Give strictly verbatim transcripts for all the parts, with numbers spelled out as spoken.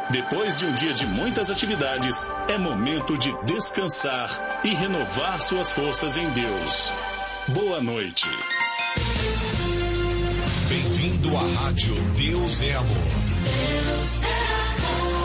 Depois de um dia de muitas atividades, é momento de descansar e renovar suas forças em Deus. Boa noite. Bem-vindo à Rádio Deus é Amor. Deus é amor.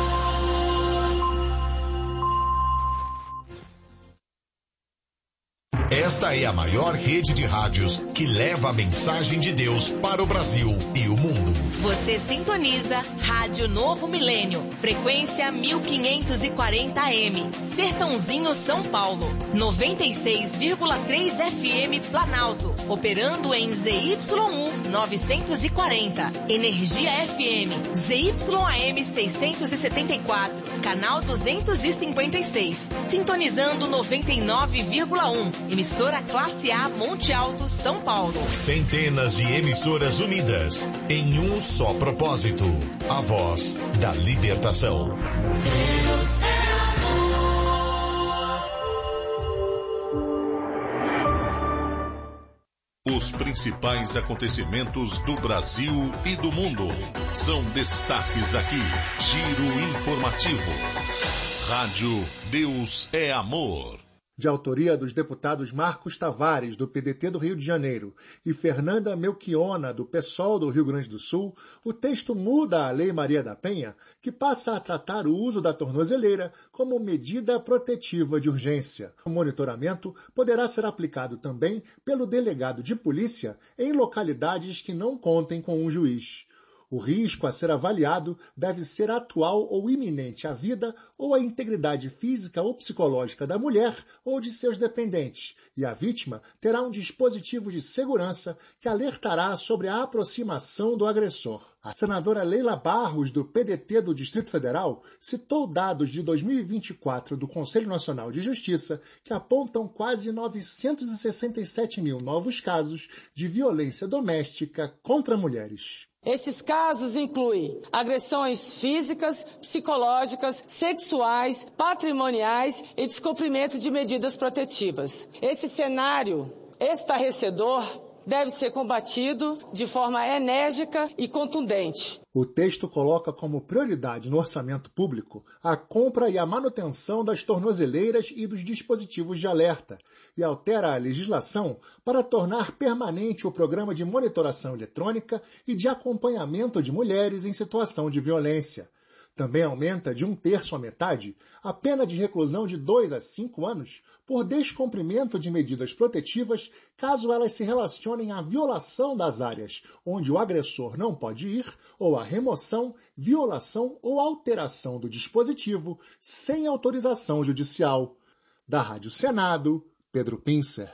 Esta é a maior rede de rádios que leva a mensagem de Deus para o Brasil e o mundo. Você sintoniza Rádio Novo Milênio, frequência mil quinhentos e quarenta A M, Sertãozinho, São Paulo, noventa e seis vírgula três F M Planalto, operando em Z Y U novecentos e quarenta, Energia F M, Z Y A M seiscentos e setenta e quatro, canal duzentos e cinquenta e seis, sintonizando noventa e nove vírgula um, emissora Classe A Monte Alto, São Paulo. Centenas de emissoras unidas em um só propósito, a voz da libertação. Deus é amor. Os principais acontecimentos do Brasil e do mundo são destaques aqui. Giro informativo. Rádio Deus é Amor. De autoria dos deputados Marcos Tavares, do P D T do Rio de Janeiro, e Fernanda Melchiona, do PSOL do Rio Grande do Sul, o texto muda a Lei Maria da Penha, que passa a tratar o uso da tornozeleira como medida protetiva de urgência. O monitoramento poderá ser aplicado também pelo delegado de polícia em localidades que não contem com um juiz. O risco a ser avaliado deve ser atual ou iminente à vida ou à integridade física ou psicológica da mulher ou de seus dependentes, e a vítima terá um dispositivo de segurança que alertará sobre a aproximação do agressor. A senadora Leila Barros, do P D T do Distrito Federal, citou dados de dois mil e vinte e quatro do Conselho Nacional de Justiça que apontam quase novecentos e sessenta e sete mil novos casos de violência doméstica contra mulheres. Esses casos incluem agressões físicas, psicológicas, sexuais, patrimoniais e descumprimento de medidas protetivas. Esse cenário estarrecedor deve ser combatido de forma enérgica e contundente. O texto coloca como prioridade no orçamento público a compra e a manutenção das tornozeleiras e dos dispositivos de alerta e altera a legislação para tornar permanente o programa de monitoração eletrônica e de acompanhamento de mulheres em situação de violência. Também aumenta de um terço à metade a pena de reclusão de dois a cinco anos por descumprimento de medidas protetivas caso elas se relacionem à violação das áreas onde o agressor não pode ir ou à remoção, violação ou alteração do dispositivo sem autorização judicial. Da Rádio Senado, Pedro Pincer.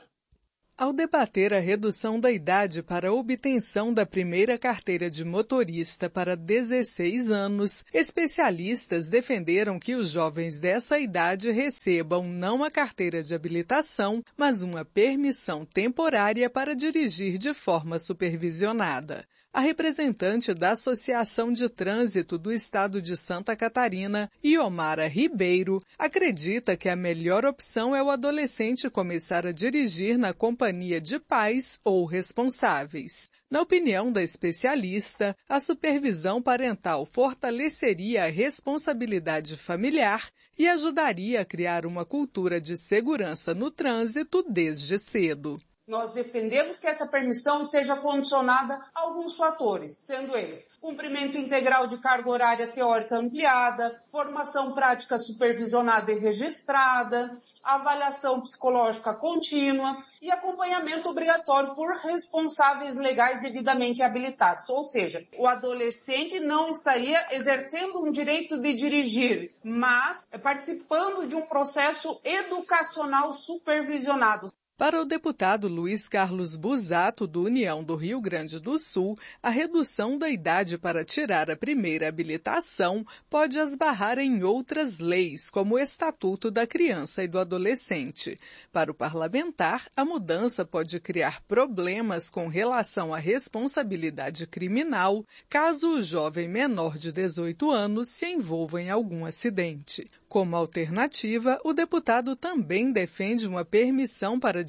Ao debater a redução da idade para a obtenção da primeira carteira de motorista para dezesseis anos, especialistas defenderam que os jovens dessa idade recebam não a carteira de habilitação, mas uma permissão temporária para dirigir de forma supervisionada. A representante da Associação de Trânsito do Estado de Santa Catarina, Iomara Ribeiro, acredita que a melhor opção é o adolescente começar a dirigir na companhia de pais ou responsáveis. Na opinião da especialista, a supervisão parental fortaleceria a responsabilidade familiar e ajudaria a criar uma cultura de segurança no trânsito desde cedo. Nós defendemos que essa permissão esteja condicionada a alguns fatores, sendo eles cumprimento integral de carga horária teórica ampliada, formação prática supervisionada e registrada, avaliação psicológica contínua e acompanhamento obrigatório por responsáveis legais devidamente habilitados. Ou seja, o adolescente não estaria exercendo um direito de dirigir, mas participando de um processo educacional supervisionado. Para o deputado Luiz Carlos Busato, do União do Rio Grande do Sul, a redução da idade para tirar a primeira habilitação pode esbarrar em outras leis, como o Estatuto da Criança e do Adolescente. Para o parlamentar, a mudança pode criar problemas com relação à responsabilidade criminal, caso o jovem menor de dezoito anos se envolva em algum acidente. Como alternativa, o deputado também defende uma permissão para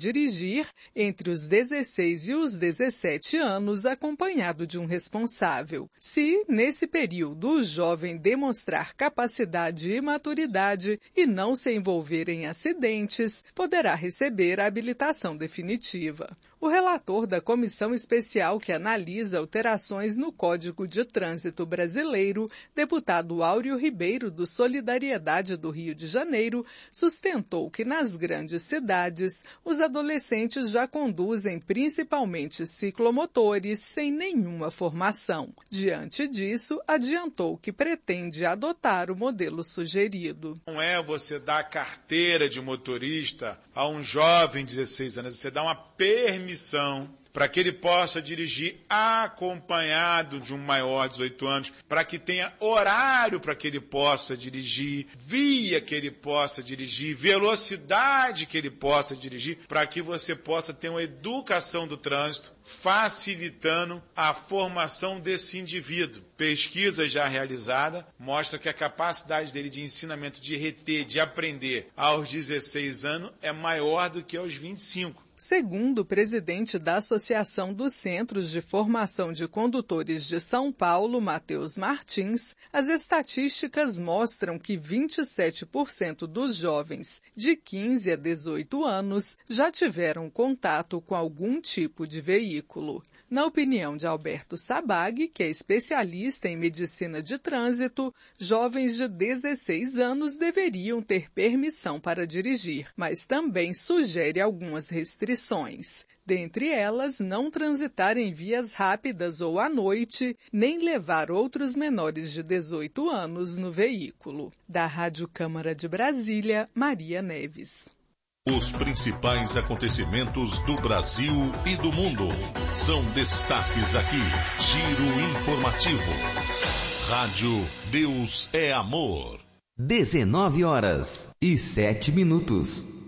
dirigir entre os dezesseis e os dezessete anos, acompanhado de um responsável. Se, nesse período, o jovem demonstrar capacidade e maturidade e não se envolver em acidentes, poderá receber a habilitação definitiva. O relator da comissão especial que analisa alterações no Código de Trânsito Brasileiro, deputado Áureo Ribeiro, do Solidariedade do Rio de Janeiro, sustentou que nas grandes cidades os adolescentes já conduzem principalmente ciclomotores sem nenhuma formação. Diante disso, adiantou que pretende adotar o modelo sugerido. Não é você dar carteira de motorista a um jovem de dezesseis anos, você dá uma permissão para que ele possa dirigir acompanhado de um maior de dezoito anos, para que tenha horário para que ele possa dirigir, via que ele possa dirigir, velocidade que ele possa dirigir, para que você possa ter uma educação do trânsito, facilitando a formação desse indivíduo. Pesquisa já realizada mostra que a capacidade dele de ensinamento, de reter, de aprender aos dezesseis anos é maior do que aos vinte e cinco. Segundo o presidente da Associação dos Centros de Formação de Condutores de São Paulo, Matheus Martins, as estatísticas mostram que vinte e sete por cento dos jovens de quinze a dezoito anos já tiveram contato com algum tipo de veículo. Na opinião de Alberto Sabag, que é especialista em medicina de trânsito, jovens de dezesseis anos deveriam ter permissão para dirigir, mas também sugere algumas restrições. Dentre elas, não transitar em vias rápidas ou à noite, nem levar outros menores de dezoito anos no veículo. Da Rádio Câmara de Brasília, Maria Neves. Os principais acontecimentos do Brasil e do mundo são destaques aqui. Giro informativo. Rádio Deus é Amor. dezenove horas e sete minutos.